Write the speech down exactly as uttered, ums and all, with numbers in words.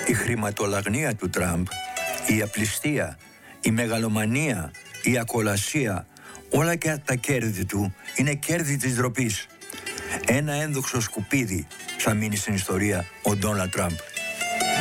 Η χρηματολαγνία του Τραμπ, η απληστία, η μεγαλομανία, η ακολασία, όλα και τα κέρδη του είναι κέρδη της ντροπής. Ένα ένδοξο σκουπίδι θα μείνει στην ιστορία ο Ντόναλντ Τραμπ.